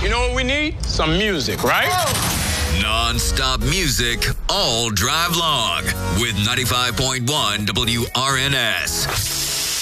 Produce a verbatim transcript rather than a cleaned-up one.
You know what we need? Some music, right? Oh. Non-stop music all drive long with ninety-five point one W R N S.